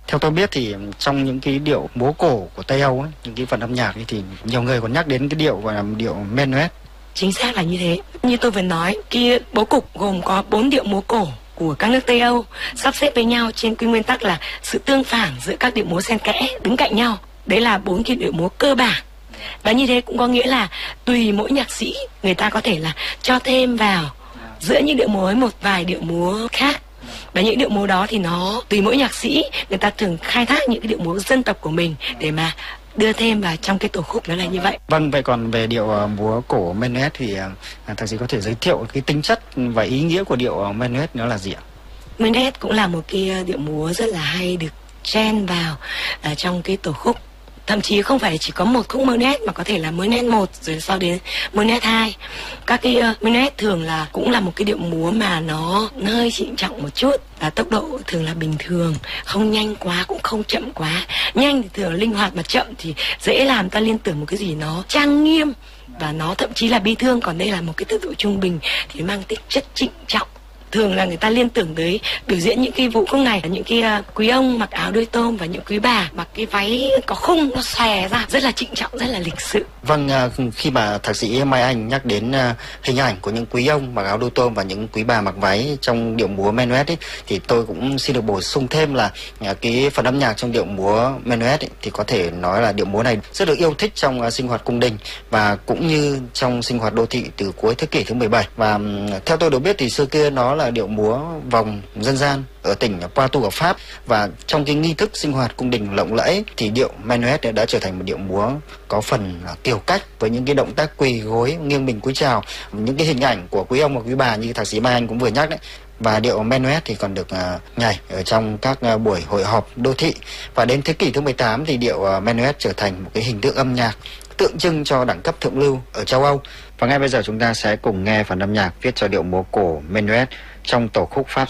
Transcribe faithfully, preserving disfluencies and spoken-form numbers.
Theo tôi biết thì trong những cái điệu múa cổ của Tây Âu ấy, những cái phần âm nhạc ấy thì nhiều người còn nhắc đến cái điệu gọi là điệu Menuet. Chính xác là như thế. Như tôi vừa nói, cái bố cục gồm có bốn điệu múa cổ của các nước Tây Âu sắp xếp với nhau trên cái nguyên tắc là sự tương phản giữa các điệu múa xen kẽ đứng cạnh nhau. Đấy là bốn cái điệu múa cơ bản. Và như thế cũng có nghĩa là tùy mỗi nhạc sĩ, người ta có thể là cho thêm vào giữa những điệu múa một vài điệu múa khác. Và những điệu múa đó thì nó tùy mỗi nhạc sĩ, người ta thường khai thác những cái điệu múa dân tộc của mình để mà đưa thêm vào trong cái tổ khúc, nó là như vậy. Vâng, vậy còn về điệu uh, múa cổ Menuet thì uh, thạc sĩ có thể giới thiệu cái tính chất và ý nghĩa của điệu uh, Menuet nó là gì ạ? Menuet cũng là một cái điệu múa rất là hay được chen vào uh, trong cái tổ khúc. Thậm chí không phải chỉ có một khúc Menuet mà có thể là Menuet một rồi sau đến Menuet hai. Các cái uh, Menuet thường là cũng là một cái điệu múa mà nó, nó hơi trịnh trọng một chút, và tốc độ thường là bình thường, không nhanh quá cũng không chậm quá. Nhanh thì thường linh hoạt, mà chậm thì dễ làm ta liên tưởng một cái gì nó trang nghiêm và nó thậm chí là bi thương. Còn đây là một cái tốc độ trung bình thì mang tính chất trịnh trọng. Thường là người ta liên tưởng tới biểu diễn những cái vũ công này, những cái uh, quý ông mặc áo đuôi tôm và những quý bà mặc cái váy có khung nó xòe ra, rất là trịnh trọng, rất là lịch sự. Vâng, uh, khi mà thạc sĩ Mai Anh nhắc đến uh, hình ảnh của những quý ông mặc áo đuôi tôm và những quý bà mặc váy trong điệu múa Menuet ấy, thì tôi cũng xin được bổ sung thêm là uh, cái phần âm nhạc trong điệu múa Menuet ấy, thì có thể nói là điệu múa này rất được yêu thích trong uh, sinh hoạt cung đình và cũng như trong sinh hoạt đô thị từ cuối thế kỷ thứ mười bảy. Và um, theo tôi được biết thì xưa kia nó là điệu múa vòng dân gian ở tỉnh Poitou ở Pháp, và trong cái nghi thức sinh hoạt cung đình lộng lẫy thì điệu Menuet đã trở thành một điệu múa có phần kiểu cách với những cái động tác quỳ gối, nghiêng mình cúi chào, những cái hình ảnh của quý ông và quý bà như thạc sĩ Mai Anh cũng vừa nhắc đấy. Và điệu Menuet thì còn được uh, nhảy ở trong các uh, buổi hội họp đô thị, và đến thế kỷ thứ mười tám thì điệu uh, Menuet trở thành một cái hình tượng âm nhạc tượng trưng cho đẳng cấp thượng lưu ở châu Âu. Và ngay bây giờ chúng ta sẽ cùng nghe phần âm nhạc viết cho điệu múa cổ Menuet trong tổ khúc Pháp